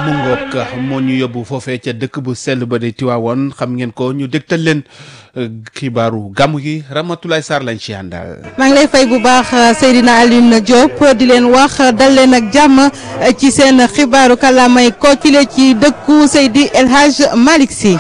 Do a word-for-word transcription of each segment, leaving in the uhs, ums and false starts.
mu ngoog moo ñu yóbbu foofee ca dëkk bu sell ba di Tiwaawoon xam ngeen ko ñu dégtal leen xibaaru gàmmu gi Ramatoulaye Sarr lañ ci àndal. maa ngi lay fay bu baax Seydina Alioune Diop di leen wax dal leen ak jàmm ci seen xibaaru kàllaamay kookile ci dëkku Seydi El Hadj Malick Sy.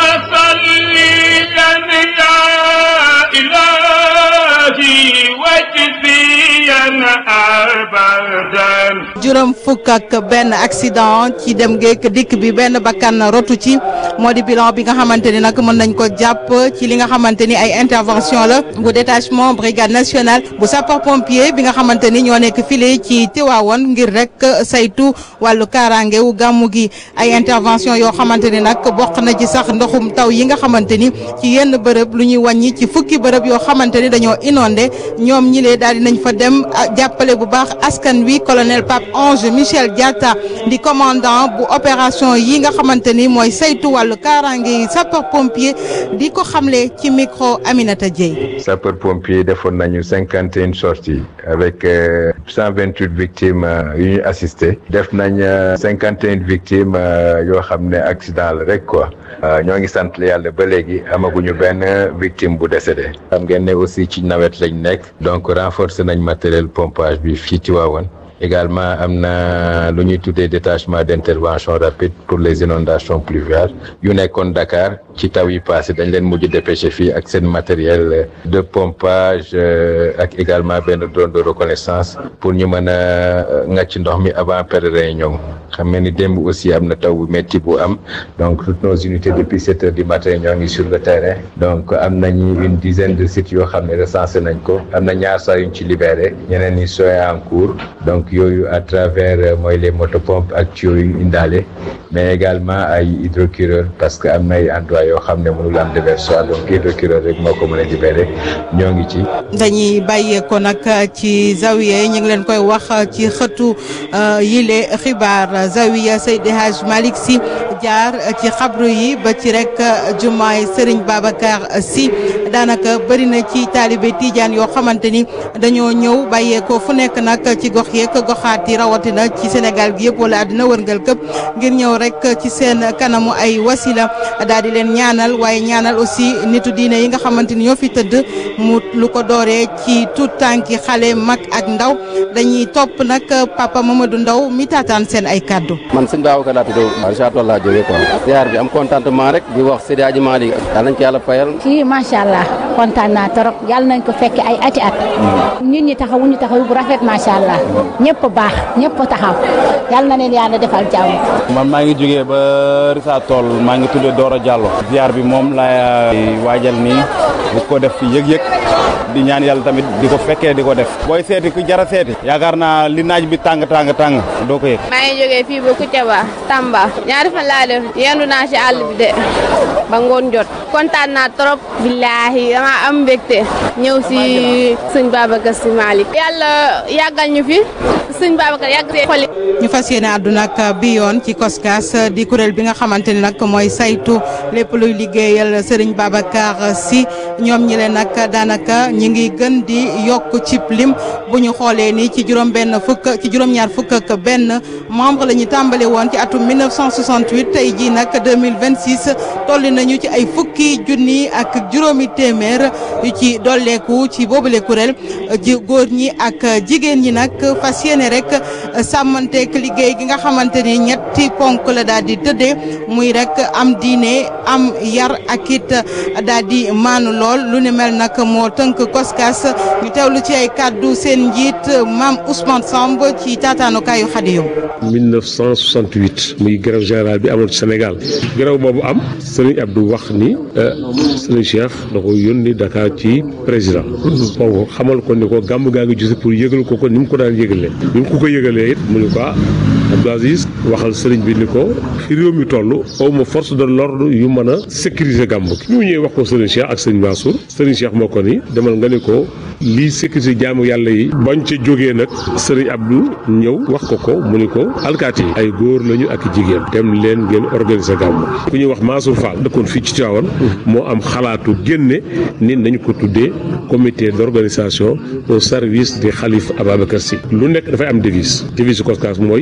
juróom fukk ak benn accident ci dem geek dikk bi benn bakkan rotu ci moo di bilan bi nga xamante ni nag mën nañ ko jàpp ci li nga xamante ni ay intervention la bu détachement brigade nationale bu sapeur pompier bi nga xamante ni ñoo nekk file ci Tiwaawoon ngir rek saytu wàllu kaaraange wu gàmmu gi ay intervention yoo xamante ni nag bokk na ci sax ndoxum taw yi nga xamante ni ci yenn bërëb lu ñuy wàññi ci fukki bërëb yoo xamante ni dañoo inondé ñoom ñi lee daal di nañ fa dem jàppale bu baax askan wi colonel Pape Ange Michel Diatta di commandant bu opération yi nga xamante ni mooy saytu wàllu kaaraange yi sapeur pompier di ko xamle ci micro Aminata Dieye. sapeur pompier defoon nañu cinquante et une sorties avec cent vingt huit victimes yu ñu assisté def nañ cinquante et une victimes yoo xam ne accident la rek quoi ñoo ngi sant yàlla ba léegi amaguñu benn victime bu décédé xam ngeen ne aussi ci nawet lañ nekk donc renforcer nañ matériel pompage bi fii Tivaouane également am na lu ñuy tuddee détachement d'intervention rapide pour les inondations pluviales yu nekkoon Dakar ci taw yi passé dañ leen mujj dépêché fii ak seen matériel de pompage ak également benn drone de reconnaissance pour ñu mën a ngàcc ndox mi avant pèlerin ñëw xam nga ni démb aussi am na taw bu métti bu am donc toutes nos unités depuis sept heures du matin ñoo ngi sur le terrain donc am nañu une dizaine de sites yoo xam ne recensé nañ ko am na ñaar saa yuñ ci libéré ñeneen ñi sont en cours donc yooyu à travers mooy les motopompes ak tuyaux yu indaale mais également ay hydrocureur parce que am na ay endroits yoo xam ne mënul am déversoir donc hydrocureur rek moo ko mën a libéré ñoo ngi ci. dañuy bàyyeeko nag ci zawiya ñu ngi leen koy wax ci xëtu yile xibaar zawiya Seydi Hadj Malick Sy jaar ci xabru yi ba ci rek jumaay Serigne Babacar Sy daanaka bëri na ci taalibe Tidiane yoo xamante ni dañoo ñëw bàyyeeko fu nekk nag ci gox yeeg goxaat yi rawatina ci Sénégal gi yëpp wala àddina wërngal këpp ngir ñëw rek ci seen kanamu ay wasila daal di leen ñaanal waaye ñaanal aussi nitu diine yi nga xamante ni ñoo fi tëdd mu lu ko dooree ci tout tànki xale mag ak ndaw dañuy topp nag papa Mamadou Ndaw mi taataan seen ay kaddu. man sëñ Babacar laa tudd Richard Toll laa jógee quoi. ziar bi am contentement rek di wax Seydi Hadji Malick yàlla nañ ko yàlla fayal. kii macha allah kontaan naa trop yàlla nañ ko fekke ay ati at. nit ñi taxawu ñu taxawu bu rafet macha allah ñëpp baax ñëpp taxaw yàlla na leen yàlla defal jàmm. man maa ngi jógee ba Richard Toll maa ngi tuddee Doro Diallo. ziar bi moom laa waajal nii bu ko def fi yëg-yëg di ñaan yàlla tamit di ko fekkee di ko def. booy seeti ku jara seeti. yaakaar naa li naaj bi tàng tàng tàng doo ko yëg. maa ngi jógee fii ba Koutiaba Tamba ñaari fan laa def yendu naa ci àll bi de ba ngoon jot kontaan naa trop billaahi dama am mbégte ñëw si sëñ Babacar Sy Malick yàlla yàggal ñu fi sëñ Babacar yàgg see xoli ñu fas yéene àdduna ak bi yoon ci COSCAS di kuréel bi nga xamante ni nag mooy saytu lépp luy liggéeyal Serigne Babacar Sy ñoom ñi leen nag daanaka ñi ngi gën di yokk ci lim bu ñu xoolee ni ci juróom benn fukk ci juróom-ñaar fukk ak benn membre la ñu tàmbale woon ci atum mille neuf cent soixante-huit tey jii nag deux mille vingt-six tolli nañu ci ay fukki junni ak juróomi téeméer yu ci dolleeku ci boobule kuréel ji góor ñi ak jigéen ñi nag fas yéene rek sàmmanteek liggéey gi nga xamante ni ñetti ponk la daal di tëddee muy rek am diine am yar ak it daal di maanu lool lu ne mel nag moo tënk COSCAS ñu teewlu ci ay kàddu seen njiit Mame Ousmane Samb ci taataanukaayu Xadiyu mille neuf cent soixante-huit muy grève générale bi amoon ci Sénégal grève boobu am Serigne Abdou wax ni Serigne Cheikh da ko yónni Dakar ci président boobu xamal ko ni ko gàmm gaa ngi gis pour yëgal ko ko ni mu ko daan yëgalee ni mu ko ko yëgalee it mu ni ko Abdou Aziz waxal Serigne bi ni ko fi réew mi toll aw ma force de l'ordre yu mën a sécuriser gàmm gi ñu ñëwee wax ko Serigne Cheikh ak Serigne Mansour Serigne Cheikh moo ko ni demal nga ni ko lii sécurité jaamu yàlla yi bañ ca jógee nag Serigne Abdou ñëw wax ko ko mu ni ko alkaati yi ay góor lañu ak jigéen dem leen ngeen organiser gàmmu ku ñuy wax Mansour Fall dëkkoon fii ci Tivaouane moo am xalaatu génne ni nañu ko tuddee comité d'organisation au service des Khalife Ababacar Sy lu nekk dafay am devise devise COSCAS mooy foi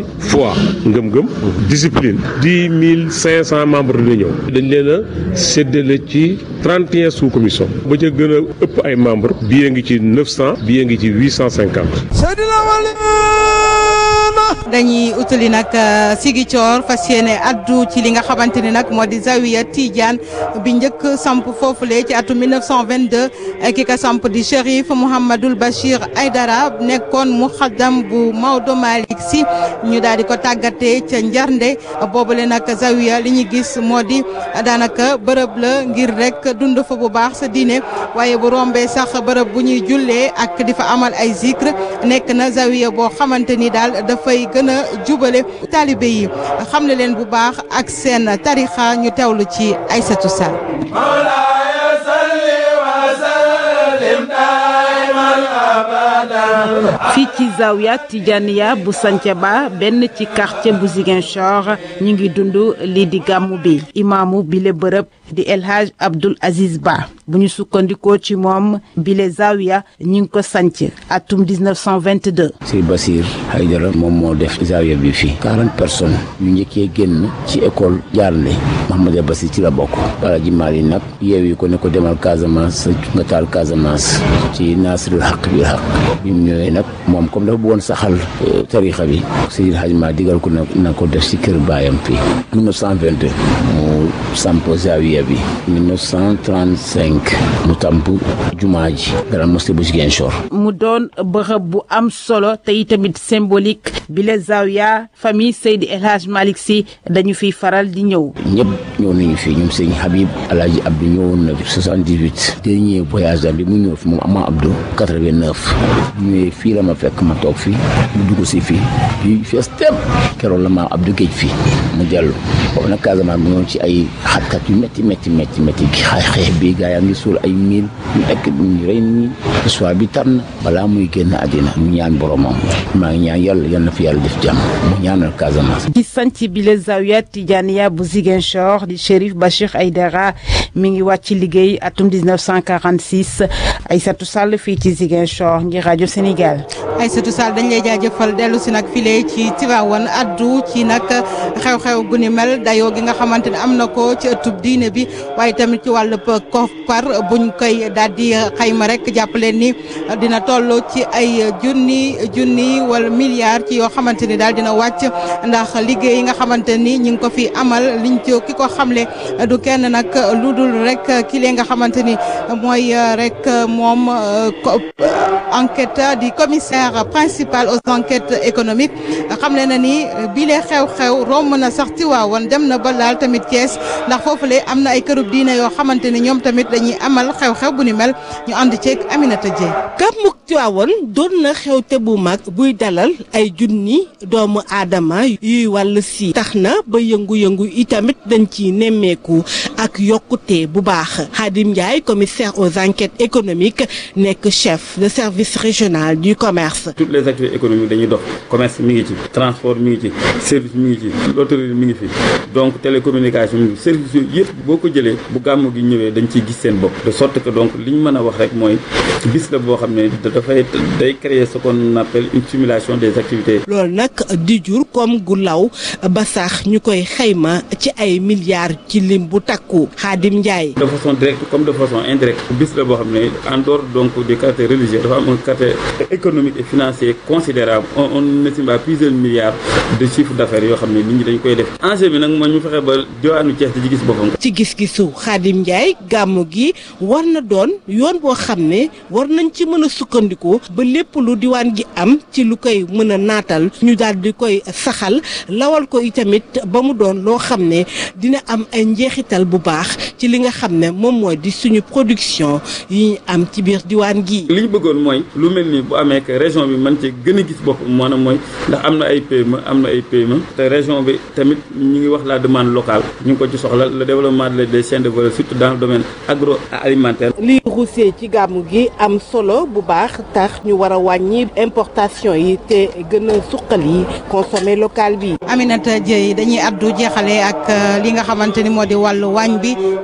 foi ngëm-ngëm discipline dix mille cinq cent membres dina ñëw dañ leen a séddale ci trente et un sous commission ba ca gën a ëpp ay membres bii ngi ci neuf cent bii ngi ci huit cent cinquante. dañuy utali nag Ziguinchor fas yéene addu ci li nga xamante ni nag moo di Zawiya Tidiane bi njëkk samp foofule ci atum mille neuf cent vingt-deux ki ka samp di Chérif Mouhamadoul Bachir Aïdara nekkoon muxaddam bu Maodo Malick Sy ñu daal di ko tàggatee ca Njarnde boobule nag Zawiya li ñu gis moo di daanaka bërëb la ngir rek dund fa bu baax sa diine waaye bu rombee sax bërëb bu ñuy jullee ak di fa amal ay zikr nekk na Zawiya boo xamante ni daal dafay gën a jubale taalibe yi xam ne leen bu baax ak seen tarixa ñu teewlu ci Aïssatou Sall. fii ci Zawiya Tidianiya bu Santhiaba benn ci quartier bu Ziguinchor ñu ngi dund lii di gàmmu bi imaamu bile bërëb di El Hadj Abdoul Aziz Ba bu ñu sukkandikoo ci moom bile Zawiya ñu ngi ko sanc atum dix-neuf cent vingt-deux. Sëriñ Basir Haydara moom moo def Zawiya bi fii quarante personnes ñu njëkkee génn ci école Jaarnde Mahamad Basir ci la bokk Alaaji Maalik nag yeewi ko ne ko demal Casamance nga taal Casamance ci Nasrul Haq bil Haq bi mu ñëwee nag moom comme dafa bëggoon saxal tarixa bi Seydi Hadji Malick digal ko na ko def ci kër baayam fii mille neuf cent vingt-deux mu samp Zawiya bi mille neuf cent trente-cinq mu tamp jumaa ji Grande Mosquée bu Ziguinchor. mu doon bërëb bu am solo te itamit symbolique bi la Zawiya famille Seydi El Hadj Malick Sy dañu fiy faral di ñëw. ñëpp ñëw nañu fii ñoom sëñ Habib Alaaji Abdou ñëwoon na soixante-dix-huit dernier voyage bi mu ñëw fi moom Ama Abdou quatre-vingt-neuf ñëwee fii la ma fekk ma toog fii mu dugg si fii fii fees tepp keroog la ma Abdou géej fii mu dellu boobu nag Casamance mu ñëwoon ci ay xatkat yu métti métti métti métti xeex xeex bi gaa yaa ngi suul ay miil ñu ekk ñu rey ñi histoire bi tar na balaa muy génn àddina mu ñaan boromam maa ngi ñaan yàlla yal na fi yàlla def jàmm mu ñaanal Casamance. ci sanc bi la Zawiya Tidianiya bu Ziguinchor di Chérif Bachir Aïdara mi ngi wàcc liggéey atum dix-neuf cent quarante-six Aïssatou Sall fii ci Ziguinchor ngir rajo Sénégal. Aïssatou Sall dañ lay jaajëfal dellu si nag file ci Tivaouane addu ci nag xew-xew gu ni mel dayoo gi nga xamante ne am na ko ci ëttub diine bi waaye tamit ci wàllu koppar buñ koy daal di xayma rek jàpp leen ni dina toll ci ay junni junni wala milliards ci yoo xamante ni daal dina wàcc ndax liggéey yi nga xamante ni ñu ngi ko fi amal liñ ci ki ko xamle du kenn nag lu dul rek ki lee nga xamante ni mooy rek moom enquête di commissaire principal aux enquêtes économiques xamle na ni bile xew-xew romb na sax Tiwaawan dem na ba laal tamit Thiès ndax foofule am na ay kërub diine yoo xamante ni ñoom tamit dañuy amal xew-xew bu ni mel ñu ànd ceeg Aminata Dieng. Gàmmug Tiwaawan doon na xewte bu mag buy dalal ay junni doomu aadama yuy wàll si tax na ba yëngu-yëngu itamit dañ ci nemmeeku ak yokkute bu baax Khadim Ndiaye commissaire aux enquêtes économiques nekk chef de service régional du commerce. toutes les activités économiques dañuy dox commerce mi ngi ci transport mi ngi ci service mi ngi ci l'autorité mi ngi fi donc télécommunication mi ngi fi service yooyu yëpp boo ko jëlee bu gàmmu gi ñëwee dañ ciy gis seen bopp de sorte que donc li ñu mën a wax rek mooy bis la boo xam ne dafay day créer ce qu'on appelle une simulation des activités. loolu nag di jur comme gu law ba sax ñu koy xayma ci ay milliards ci lim bu takku Khadim Ndiaye. de façon directe comme de façon indirecte bis la boo xam ne en dehors donc du caractère religieux dafa am un caractère économique et financier considérable on on estime à plusieurs milliards de chiffre d'affaires yoo xam ne nit ñi dañ koy def enjeu bi nag mooy ñu fexe ba diwaanu Thiès di gis boppam. ci gis-gisu Khadim Ndiaye gàmmu gi war na doon yoon boo xam ne war nañ ci mën a sukkandiku ba lépp lu diwaan gi am ci lu koy mën a naatal ñu daal di koy saxal lawal ko itamit ba mu doon loo xam ne dina am ay njeexital bu baax ci li nga xam ne moom mooy di suñu production yi ñu am ci biir diwaan gi. li ñu bëggoon mooy lu mel ni bu amee que région bi mën ci gën a gis bopp maanaam mooy ndax am na ay P M E am na ay P M E te région bi tamit ñu ngi wax la demande locale ñu ngi ko ci soxla le développement des chaînes de valeur surtout dans le domaine agroalimentaire. li ruusee ci gàmmu gi am solo bu baax tax ñu war a wàññi importation yi te gën a suqali consommer local bi. Aminata Dieye dañuy addu jeexale ak li nga xamante ni moo di wàllu waañ bi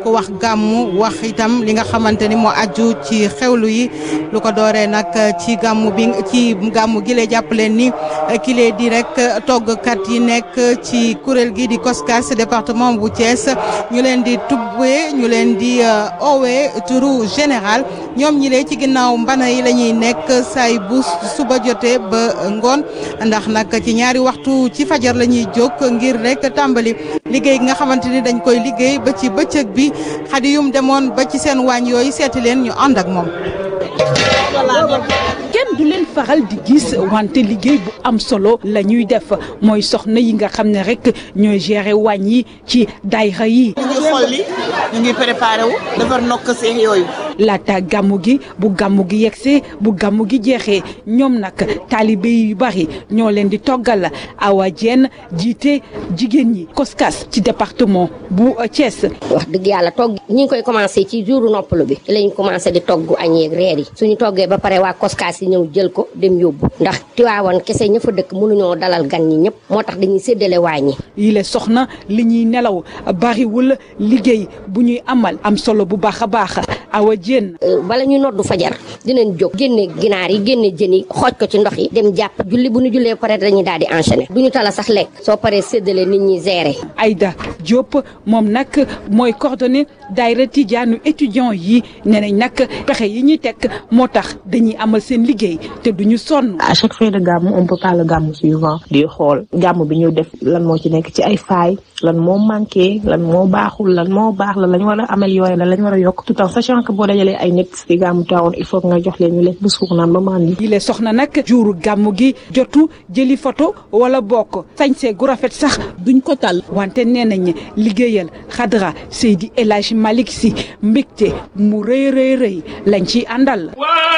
ku wax gàmmu wax itam li nga xamante ni moo aju ci xewlu yi lu ko dooree nag ci gàmmu bi ci gàmmu gi lay jàpp leen ni ki lay di rek toggkat yi nekk ci kuréel gi di COSCAS département bu Thiès ñu leen di tubbee ñu leen di oowee turu général ñoom ñi lee ci ginnaaw mbana yi la ñuy nekk saay bu suba jotee ba ngoon ndax nag ci ñaari waxtu ci fajar la ñuy jóg ngir rek tàmbali liggéey nga xamante ni dañ koy liggéey ba ci bëccëg bi xadi yum demoon ba ci seen waañ yooyu seeti leen ñu ànd ak moom. kenn du leen faral di gis wante liggéey bu am solo la ñuy def mooy soxna yi nga xam ne rek ñooy gérer waañ yi ci daayira yi. ñu ngi xolli ñu ngi préparé wu defar nokk seex yooyu. laata gàmmu gi bu gàmmu gi yegsee bu gàmmu gi jeexee ñoom nag taalibe yu bari ñoo leen di toggal Awa Diène jiite jigéen ñi COSCAS ci département bu Thiès. wax dëgg yàlla togg ñi ngi koy commencé ci jouru noppalu bi lañ commencé di togg añ yeeg reer yi suñu toggee ba pare waa COSCAS yi ñëw jël ko dem yóbbu ndax Tiwaawan kese ña fa dëkk mënuñoo dalal gan ñi ñëpp moo tax dañuy séddale waañ yi. yile soxna li ñuy nelaw bariwul liggéey bu ñuy amal am solo bu baax a baax Awa Diène. bala ñu noddu fajar dinañ jóg génne ginaar yi génne jën yi xooj ko ci ndox yi dem jàpp julli bu ñu jullee pare dañuy daal di enchaîner du ñu tala sax lekk soo paree séddale nit ñi gérer. Aïda Diop moom nag mooy coordonné daayira tijaanu étudiants yi nee nañ nag pexe yi ñuy teg moo tax dañuy amal seen liggéey te duñu sonn. à chaque fin de gàmmu on peut pas le gàmmu suivant di xool gàmmu bi ñu def lan moo ci nekk ci ay failles lan moo manqué lan moo baaxul lan moo baax la lañ war a améliorer la lañ war a yokk tout en sachant que boo dajalee ay nit ci gàmmu Tiwaawan il faut nga jox leen ñu lekk ba suur naan ba màndi. yi le soxna nag juuru gàmmu gi jotu jëli photo wala bokk sañsee gu rafet sax duñ ko tal wante nee nañ liggéeyal xadra Seydi El Hadji Malick Sy mbégte mu rëy rëy rëy lañ ciy àndal.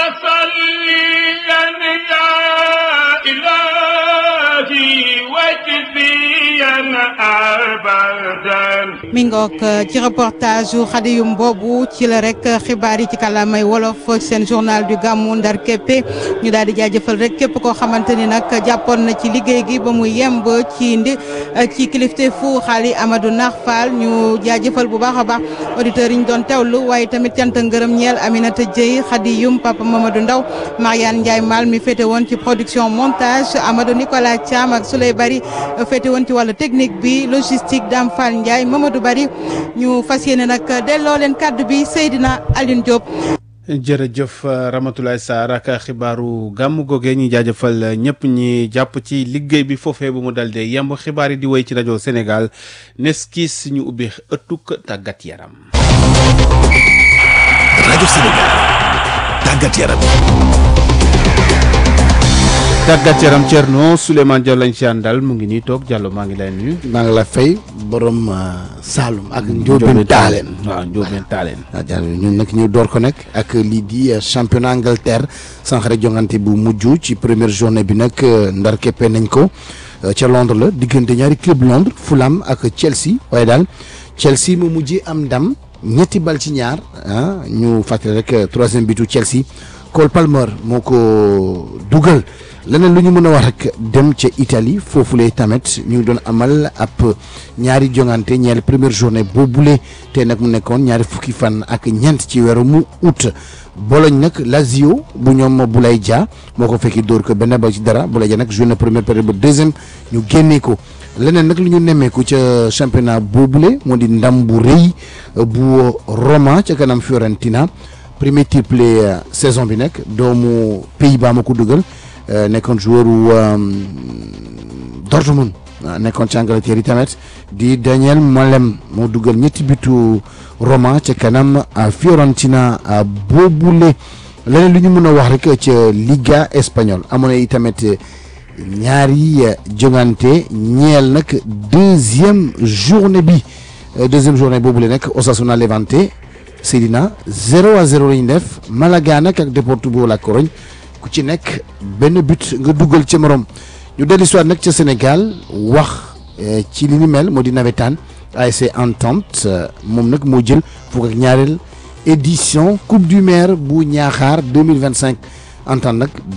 mi ngoog ci reportage yu xadiyum boobu ci la rek xibaar yi ci kàllaamay wolof seen journal du gàmmu ndar képpe ñu daal di jaajëfal rek képp koo xamante ni nag jàppoon na ci liggéey gi ba mu yemb ci ndi ci kilifteefu xaali Amadou Nar Fall ñu jaajëfal bu baax a baax auditeurs yi ñu doon teewlu waaye tamit cant ngërëm ñeel Aminata Dieye xadiyum Papa Mamadou Ndaw Mariane Ndiaye Mal mi féete woon ci production montage Amadou Nicolas Thiam ak Souley Bari féete woon ci wàllu technique bi logistique Dame Fall Ndiaye Mamadou Bari ñu fas yéene nag delloo leen kàddu bi Seydina Alioune Diop. jërëjëf Ramatoulaye Sarr ak xibaaru gàmmu googee ñi jaajëfal ñëpp ñi jàpp ci liggéey bi foofee bu mu dal dee yemb xibaar yi di wéy ci rajo Sénégal neskis ñu ubbi ëttuk tàggat yaram. rajo Sénégal tàggat yaram. tàggat yaram Thierno Souleymane Diallo lañ ci àndal mu ngi nii toog Diallo maa ngi lay nuyu. maa ngi la fay borom Saloum ak Ndiobène Taaleen waaw Ndiobène Taaleen. waaw Diallo ñun nag ñu door ko nag ak lii di championnat Angleterre sànq rek jongante bu mujj ci première journée bi nag ndar keppe nañ ko ca Londres la diggante ñaari club Londres Fulham ak Chelsea waaye daal Chelsea mu mujj am ndam ñetti bal ci ñaar ah ñu fàttali rek troisième bitu Chelsea Cole Palmer moo ko dugal. leneen lu ñu mën a wax rek dem ca Italie foofule tamit ñu ngi doon amal ab ñaari jongante ñeel première journée boobule te nag mu nekkoon ñaari fukki fan ak ñeent ci weeru mu août Bologne nag Lazio bu ñoom Boulaye Dia moo ko fekki dóor ko benn ba ci dara Boulaye Dia nag joué na première période ba deuxième ñu génnee ko leneen nag lu ñu nemmeeku ca championnat boobule moo di ndam bu rëy bu Roma ca kanam Fiorentina premier triplé saison bi nag doomu Pays-Bas ma ko dugal. nekkoon joueur wu Dortmund nekkoon ci Angleterre yi tamit di Daniel Malem moo dugal ñetti bitu Roma ca kanam Fiorentina boobule leneen lu ñu mën a wax rek ca Liga espagnole amoon na tamit ñaari jongante ñeel nag deuxième journée bi deuxième journée boobule nag Osasuna Levante Seydina zéro à zéro la ñu def Malaga nag ak Deportivo La Corogne ku ci nekk benn but nga dugal ca morom ñu dellu si waat nag ca Sénégal wax ci li ni mel moo di nawetaan A S C Entente moom nag moo jël fukk ak ñaareel édition coupe du maire bu Niakhar deux mille vingt cinq Entente nag